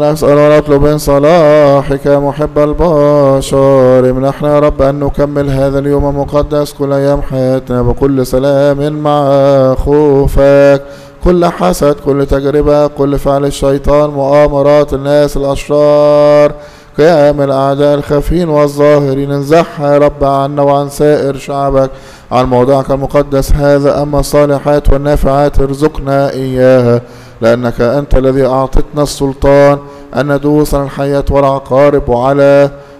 نسأل ونطلب من صلاحك محب البشر. امنحنا يا رب أن نكمل هذا اليوم المقدس كل أيام حياتنا بكل سلام مع خوفك. كل حسد، كل تجربة، كل فعل الشيطان، مؤامرات الناس الأشرار، قيام الأعداء الخفين والظاهرين، انزحها يا رب عنا وعن سائر شعبك عن موضعك المقدس هذا. أما الصالحات والنافعات ارزقنا إياها، لأنك أنت الذي أعطتنا السلطان أن ندوس على الحياة والعقارب وعلى